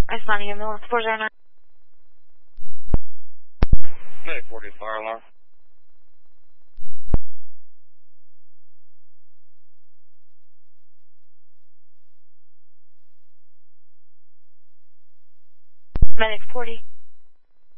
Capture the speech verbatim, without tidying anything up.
Responding in North four zero nine. Medic forty, fire alarm. Medic forty.